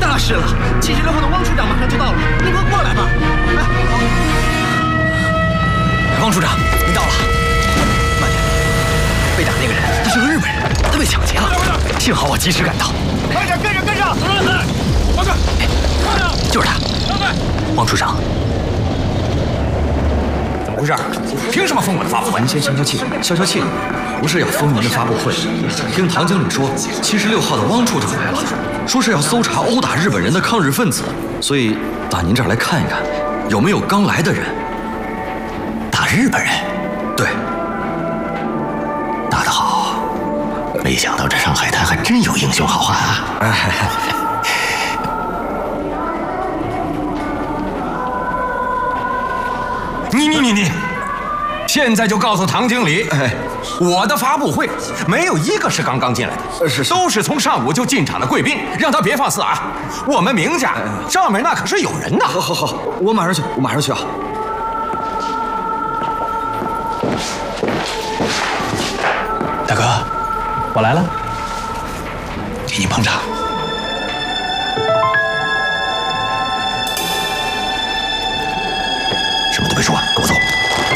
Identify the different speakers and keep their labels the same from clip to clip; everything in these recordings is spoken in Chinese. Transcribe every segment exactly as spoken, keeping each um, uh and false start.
Speaker 1: 大事了！七十六号的汪处长马上就到了，您快过来吧！哎，
Speaker 2: 汪处长，您到了。慢点，被打那个人他是个日本人，他被抢劫了。幸好我及时赶到。
Speaker 1: 快点，跟上，跟上！
Speaker 2: 报告，就是他。汪处长。 怎么回事？凭什么封我的发布会？您先消消气，消消气。不是要封您的发布会，听唐经理说，七十六号的汪处长来了，说是要搜查殴打日本人的抗日分子，所以打您这儿来看一看，有没有刚来的人。打日本人？对。
Speaker 3: 打得好，没想到这上海滩还真有英雄好汉啊！哎。
Speaker 4: 你你你你，现在就告诉唐经理，哎，我的发布会没有一个是刚刚进来的，
Speaker 2: 是
Speaker 4: 都是从上午就进场的贵宾，让他别放肆啊！我们明家上面那可是有人呐！
Speaker 2: 好好好，我马上去，我马上去啊！
Speaker 3: 大哥，
Speaker 5: 我来了，
Speaker 3: 给你捧场。 什么都别说，跟我走。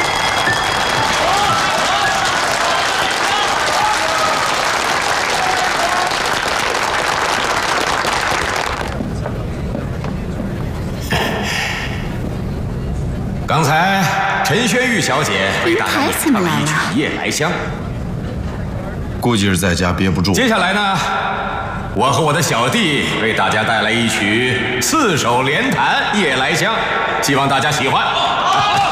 Speaker 4: 刚才陈轩玉小姐为大家演唱了一曲《夜来香》，
Speaker 6: 估计是在家憋不住。
Speaker 4: 接下来呢，我和我的小弟为大家带来一曲四手联弹《夜来香》，希望大家喜欢。